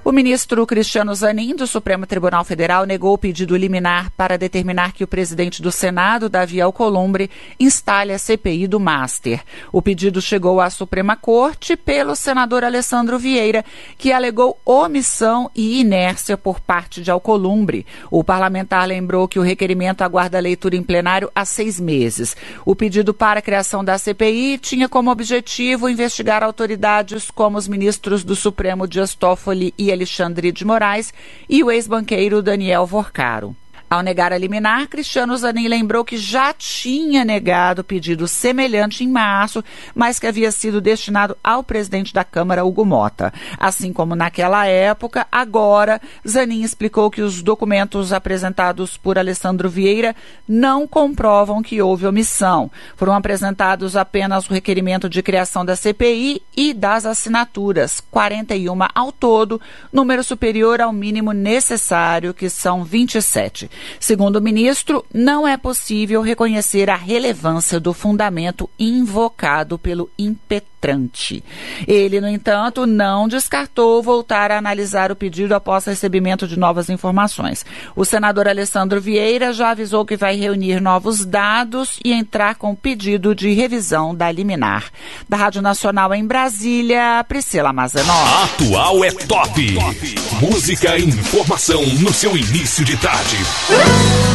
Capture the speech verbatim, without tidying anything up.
O ministro Cristiano Zanin, do Supremo Tribunal Federal, negou o pedido liminar para determinar que o presidente do Senado, Davi Alcolumbre, instale a C P I do Master. O pedido chegou à Suprema Corte pelo senador Alessandro Vieira, que alegou omissão e inércia por parte de Alcolumbre. O parlamentar lembrou que o requerimento aguarda leitura em plenário há seis meses. O pedido para a criação da C P I tinha como objetivo investigar autoridades como os ministros do Supremo Dias Toffoli e Alexandre de Moraes e o ex-banqueiro Daniel Vorcaro. Ao negar a liminar, Cristiano Zanin lembrou que já tinha negado pedido semelhante em março, mas que havia sido destinado ao presidente da Câmara, Hugo Mota. Assim como naquela época, agora, Zanin explicou que os documentos apresentados por Alessandro Vieira não comprovam que houve omissão. Foram apresentados apenas o requerimento de criação da C P I e das assinaturas, quarenta e uma ao todo, número superior ao mínimo necessário, que são vinte e sete. Segundo o ministro, não é possível reconhecer a relevância do fundamento invocado pelo impetrante. Ele, no entanto, não descartou voltar a analisar o pedido após recebimento de novas informações. O senador Alessandro Vieira já avisou que vai reunir novos dados e entrar com pedido de revisão da liminar. Da Rádio Nacional em Brasília, Priscila Mazenó. Atual é top. Música e informação no seu início de tarde.